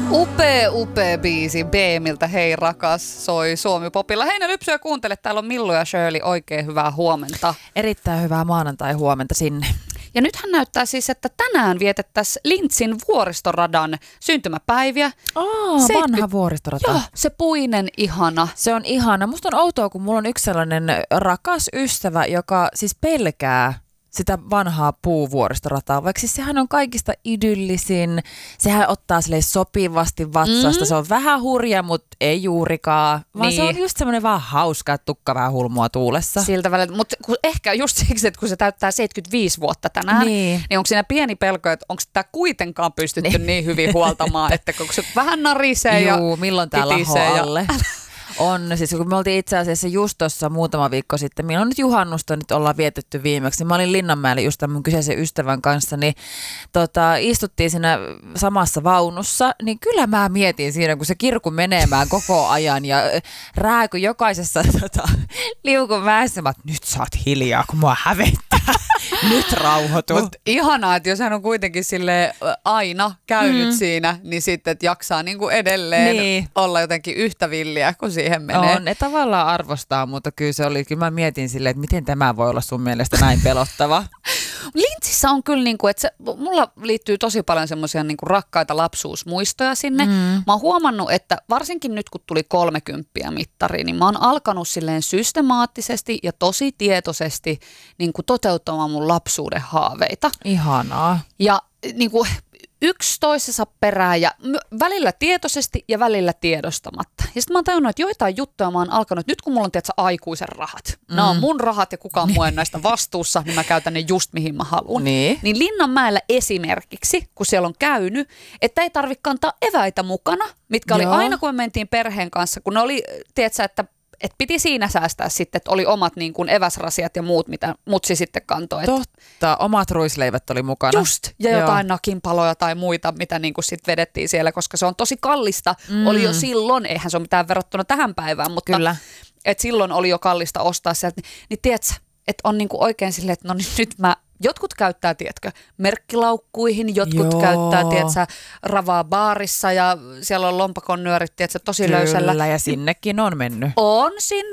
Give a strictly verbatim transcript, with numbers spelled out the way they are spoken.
Upea, upea biisi B M:ltä Hei rakas soi Suomi-popilla. Hei ne lypsyä kuuntele, täällä on Millu ja Shirley, oikein hyvää huomenta. Erittäin hyvää maanantai-huomenta sinne. Ja nythän näyttää siis, että tänään vietettäisiin Lintzin vuoristoradan syntymäpäiviä. Aa, seitsemänkymmentä vanha vuoristorata. Joo, se puinen ihana. Se on ihana. Musta on outoa, kun mulla on yksi sellainen rakas ystävä, joka siis pelkää sitä vanhaa puuvuoristorataa, vaikka siis sehän on kaikista idyllisin. Sehän ottaa silleen sopivasti vatsasta. Mm. Se on vähän hurja, mutta ei juurikaan. Vaan niin. Se on just semmoinen vaan hauska, että tukka vähän hulmua tuulessa. Siltä välillä, mutta ehkä just siksi, että kun se täyttää seitsemänkymmentäviisi vuotta tänään, niin, niin onko siinä pieni pelko, että onko sitä kuitenkaan pystytty niin, niin hyvin huoltamaan, että kun se vähän narisee ja Juu, milloin tää laho alle? Ja on, siis kun me oltiin itse asiassa just tuossa muutama viikko sitten, minä on nyt juhannusta nyt ollaan vietetty viimeksi, mä olin Linnanmäellä just tämän mun kyseisen ystävän kanssa, niin tota, istuttiin siinä samassa vaunussa, niin kyllä mä mietin siinä, kun se kirkku menemään koko ajan ja rääky jokaisessa tota, liukun mäessä, että nyt sä oot hiljaa, kun mua hävettää. Nyt rauhoitu. Mutta ihanaa, että jos hän on kuitenkin sille aina käynyt mm. siinä, niin sitten että jaksaa niinku edelleen niin. olla jotenkin yhtä villiä, kun siihen menee. On, ne tavallaan arvostaa, mutta kyllä se oli, kyllä mä mietin silleen, että miten tämä voi olla sun mielestä näin pelottava. Lintzissä on kyllä, niinku, että se, mulla liittyy tosi paljon semmoisia niinku rakkaita lapsuusmuistoja sinne. Mm. Mä oon huomannut, että varsinkin nyt kun tuli kolmekymppiä mittari, niin mä oon alkanut silleen systemaattisesti ja tosi tietoisesti niinku toteuttamaan mun lapsuuden haaveita. Ihanaa. Ja niinku yksi toisensa perään ja välillä tietoisesti ja välillä tiedostamatta. Ja sitten mä oon tajunnut, että joitain juttuja mä oon alkanut, nyt kun mulla on tietysti aikuisen rahat. Mm. Nämä on mun rahat ja kukaan muu ei näistä vastuussa, niin mä käytän ne just mihin mä haluan. Niin. niin Linnanmäellä esimerkiksi, kun siellä on käynyt, että ei tarvitse kantaa eväitä mukana, mitkä oli Joo. aina kun me mentiin perheen kanssa, kun ne oli, tiedätkö, että että piti siinä säästää sitten, että oli omat niin kuin eväsrasiat ja muut, mitä mutsi sitten kantoi. Totta, omat ruisleivät oli mukana. Just, ja Joo. jotain nakinpaloja tai muita, mitä niin kuin sitten vedettiin siellä, koska se on tosi kallista. Mm. Oli jo silloin, eihän se ole mitään verrattuna tähän päivään, mutta Kyllä. Et silloin oli jo kallista ostaa sieltä. Niin, niin tiedätkö, että on niin kuin oikein silleen, että no niin nyt mä, jotkut käyttää, tiedätkö, merkkilaukkuihin, jotkut Joo. käyttää, tiedätkö, ravaa baarissa ja siellä on lompakon nyörit, tiedätkö, tosi Kyllä, löysällä. ja sinnekin on mennyt. On sinne